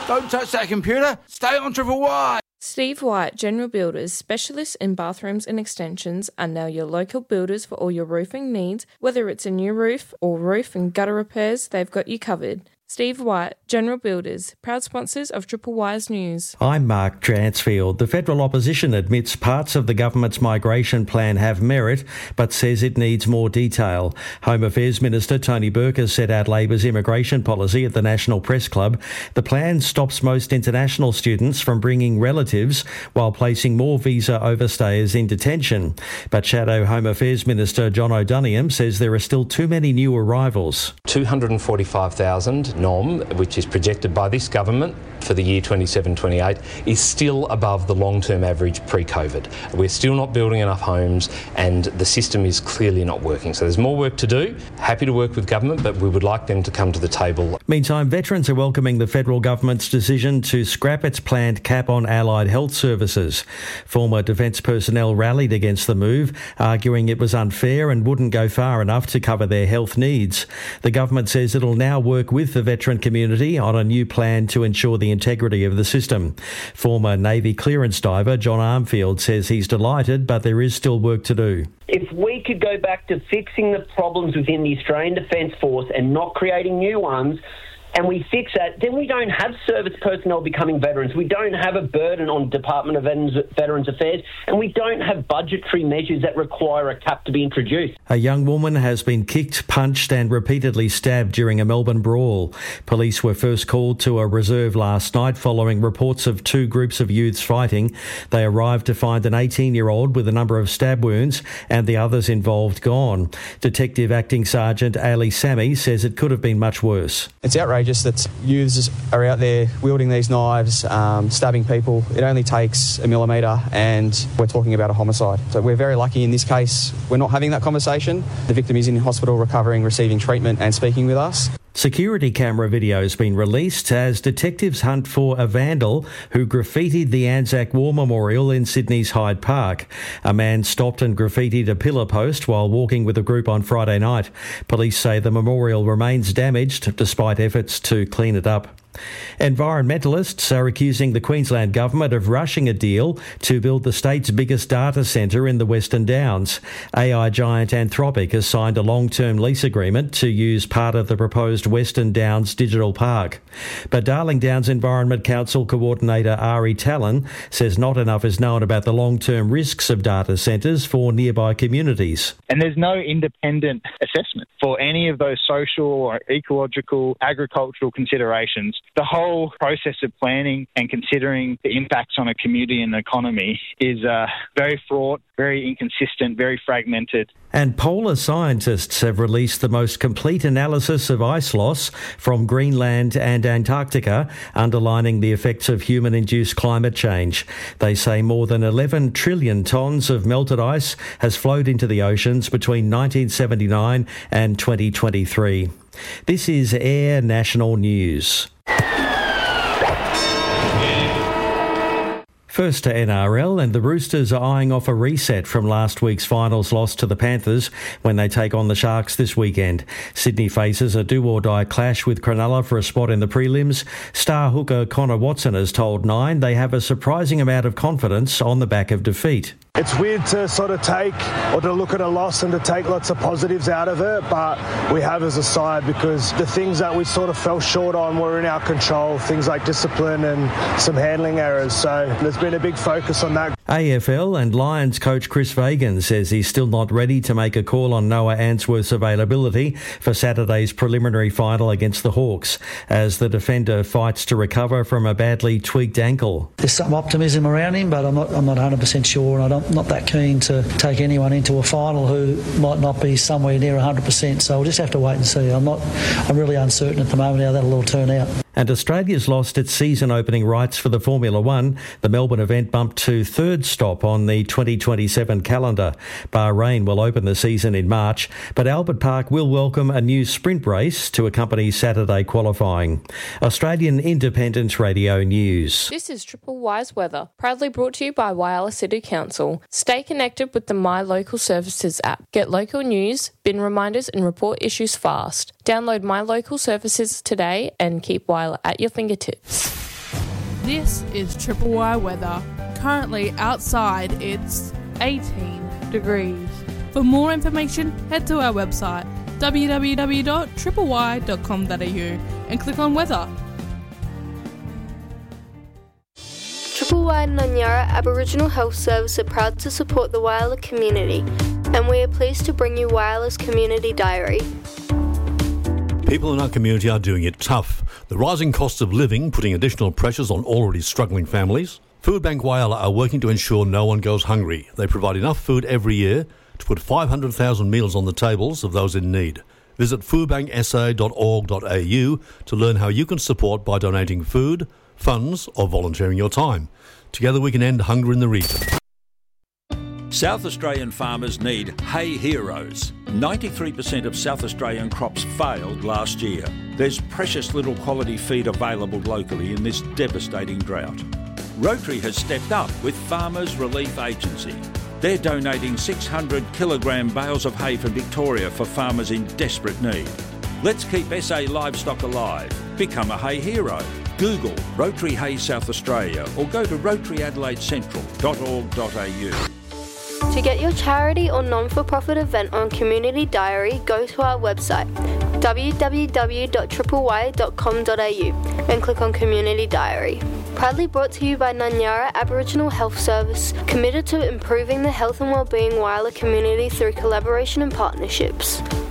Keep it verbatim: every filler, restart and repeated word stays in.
Don't touch that computer. Stay on Triple Y. Steve White General Builders, specialists in bathrooms and extensions, are now your local builders for all your roofing needs. Whether it's a new roof or roof and gutter repairs, they've got you covered. Steve White, General Builders, proud sponsors of Triple Y's News. I'm Mark Dransfield. The federal opposition admits parts of the government's migration plan have merit, but says it needs more detail. Home Affairs Minister Tony Burke has set out Labor's immigration policy at the National Press Club. The plan stops most international students from bringing relatives while placing more visa overstayers in detention. But Shadow Home Affairs Minister John O'Donoghan says there are still too many new arrivals. two hundred forty-five thousand norm, which is projected by this government for the year twenty-seven twenty-eight, is still above the long-term average pre-COVID. We're still not building enough homes and the system is clearly not working. So there's more work to do. Happy to work with government, but we would like them to come to the table. Meantime, veterans are welcoming the federal government's decision to scrap its planned cap on allied health services. Former defence personnel rallied against the move, arguing it was unfair and wouldn't go far enough to cover their health needs. The government says it'll now work with the veteran community on a new plan to ensure the integrity of the system. Former Navy clearance diver John Armfield says he's delighted, but there is still work to do. If we could go back to fixing the problems within the Australian Defence Force and not creating new ones, and we fix that, then we don't have service personnel becoming veterans. We don't have a burden on Department of Veterans Affairs, and we don't have budgetary measures that require a cap to be introduced. A young woman has been kicked, punched and repeatedly stabbed during a Melbourne brawl. Police were first called to a reserve last night following reports of two groups of youths fighting. They arrived to find an eighteen-year-old with a number of stab wounds and the others involved gone. Detective Acting Sergeant Ali Sami says it could have been much worse. It's outrageous that youths are out there wielding these knives, um, stabbing people. It only takes a millimetre and we're talking about a homicide. So we're very lucky in this case. We're not having that conversation. The victim is in hospital recovering, receiving treatment and speaking with us. Security camera video has been released as detectives hunt for a vandal who graffitied the Anzac War Memorial in Sydney's Hyde Park. A man stopped and graffitied a pillar post while walking with a group on Friday night. Police say the memorial remains damaged despite efforts to clean it up. Environmentalists are accusing the Queensland Government of rushing a deal to build the state's biggest data centre in the Western Downs. A I giant Anthropic has signed a long-term lease agreement to use part of the proposed Western Downs Digital Park. But Darling Downs Environment Council Coordinator Ari Talon says not enough is known about the long-term risks of data centres for nearby communities. And there's no independent assessment for any of those social or ecological, agricultural considerations. The whole process of planning and considering the impacts on a community and economy is uh, very fraught, very inconsistent, very fragmented. And polar scientists have released the most complete analysis of ice loss from Greenland and Antarctica, underlining the effects of human-induced climate change. They say more than eleven trillion tonnes of melted ice has flowed into the oceans between nineteen seventy-nine and twenty twenty-three. This is Air National News. First to N R L, and the Roosters are eyeing off a reset from last week's finals loss to the Panthers when they take on the Sharks this weekend. Sydney faces a do-or-die clash with Cronulla for a spot in the prelims. Star hooker Connor Watson has told Nine they have a surprising amount of confidence on the back of defeat. It's weird to sort of take or to look at a loss and to take lots of positives out of it, but we have as a side because the things that we sort of fell short on were in our control, things like discipline and some handling errors. So there's been a big focus on that. A F L and Lions coach Chris Fagan says he's still not ready to make a call on Noah Answorth's availability for Saturday's preliminary final against the Hawks as the defender fights to recover from a badly tweaked ankle. There's some optimism around him, but I'm not I'm not one hundred percent sure, and I don't, I'm not that keen to take anyone into a final who might not be somewhere near one hundred percent, so we'll just have to wait and see. I'm not I'm really uncertain at the moment how that'll all turn out. And Australia's lost its season opening rights for the Formula One. The Melbourne event bumped to third stop on the twenty twenty-seven calendar. Bahrain will open the season in March, but Albert Park will welcome a new sprint race to accompany Saturday qualifying. Australian Independent Radio News. This is Triple Y's weather, proudly brought to you by Whyalla City Council. Stay connected with the My Local Services app. Get local news, bin reminders and report issues fast. Download My Local Services today and keep Whyalla at your fingertips. This is Triple Y weather. Currently outside it's eighteen degrees. For more information, head to our website w w w dot triple y dot com dot a u and click on weather. Triple Y Nanyara Aboriginal Health Service are proud to support the Whyalla community, and we are pleased to bring you Whyalla's Community Diary. People in our community are doing it tough. The rising costs of living putting additional pressures on already struggling families. Food Bank Whyalla are working to ensure no one goes hungry. They provide enough food every year to put five hundred thousand meals on the tables of those in need. Visit food bank s a dot org dot a u to learn how you can support by donating food, funds or volunteering your time. Together we can end hunger in the region. South Australian farmers need hay heroes. ninety-three percent of South Australian crops failed last year. There's precious little quality feed available locally in this devastating drought. Rotary has stepped up with Farmers Relief Agency. They're donating six hundred kilogram bales of hay from Victoria for farmers in desperate need. Let's keep S A livestock alive. Become a hay hero. Google Rotary Hay South Australia or go to rotary adelaide central dot org dot a u. To get your charity or non-for-profit event on Community Diary, go to our website w w w dot triple y dot com dot a u and click on Community Diary. Proudly brought to you by Nanyara Aboriginal Health Service, committed to improving the health and wellbeing Whyalla community through collaboration and partnerships.